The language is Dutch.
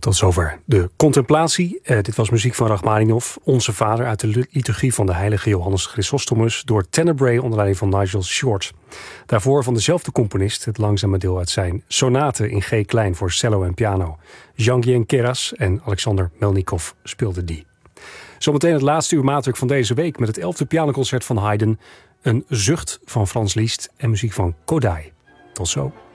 Tot zover de contemplatie. Dit was muziek van Rachmaninov, Onze Vader, uit de liturgie van de heilige Johannes Chrysostomus, door Tenebrae onder leiding van Nigel Short. Daarvoor van dezelfde componist het langzame deel uit zijn sonate in G klein voor cello en piano. Jean-Guyen Queyras en Alexander Melnikov speelden die. Zometeen het laatste uur maatwerk van deze week met het 11e pianoconcert van Haydn, een zucht van Franz Liszt en muziek van Kodály. Tot zo.